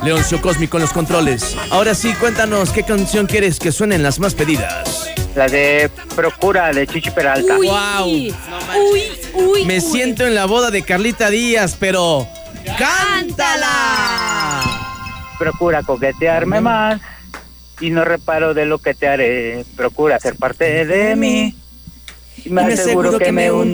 Leoncio Cósmico en los controles. Ahora sí, cuéntanos qué canción quieres que suenen las más pedidas. La de Procura de Chichi Peralta. Uy, Wow. uy. Me siento en la boda de Carlita Díaz, pero ¡cántala! Procura coquetearme más y no reparo de lo que te haré. Procura ser parte de mí y me aseguro que me